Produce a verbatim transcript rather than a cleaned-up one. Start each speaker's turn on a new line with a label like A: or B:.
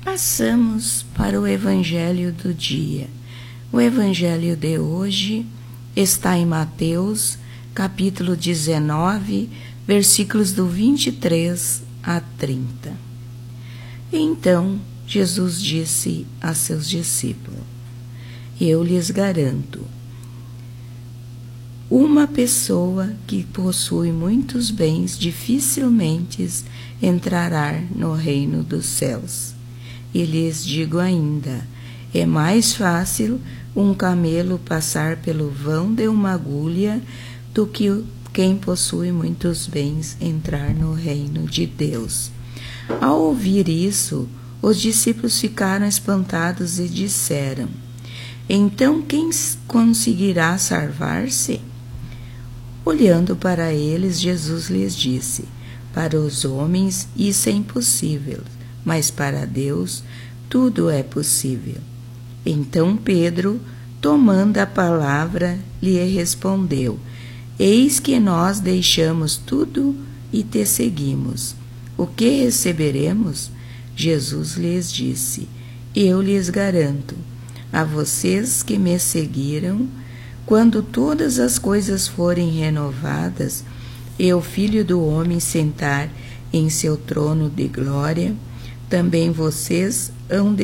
A: Passamos para o Evangelho do dia. O Evangelho de hoje está em Mateus, capítulo dezenove, versículos do vinte e três a trinta. Então Jesus disse a seus discípulos: Eu lhes garanto, uma pessoa que possui muitos bens dificilmente entrará no reino dos céus. E lhes digo ainda, é mais fácil um camelo passar pelo vão de uma agulha do que quem possui muitos bens entrar no reino de Deus. Ao ouvir isso, os discípulos ficaram espantados e disseram: Então quem conseguirá salvar-se? Olhando para eles, Jesus lhes disse: Para os homens isso é impossível, mas para Deus tudo é possível. Então Pedro, tomando a palavra, lhe respondeu: Eis que nós deixamos tudo e te seguimos. O que receberemos? Jesus lhes disse: Eu lhes garanto, a vocês que me seguiram, quando todas as coisas forem renovadas, e o Filho do Homem sentar em seu trono de glória, também vocês hão de